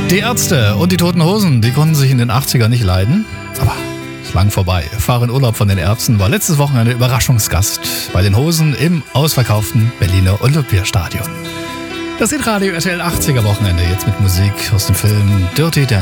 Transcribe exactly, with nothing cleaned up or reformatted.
Die Ärzte und die Toten Hosen, die konnten sich in den achtzigern nicht leiden, aber ist lang vorbei. Fahren Urlaub von den Ärzten war letztes Wochenende Überraschungsgast bei den Hosen im ausverkauften Berliner Olympiastadion. Das Hitradio R T L achtziger Wochenende, jetzt mit Musik aus dem Film Dirty Dancing.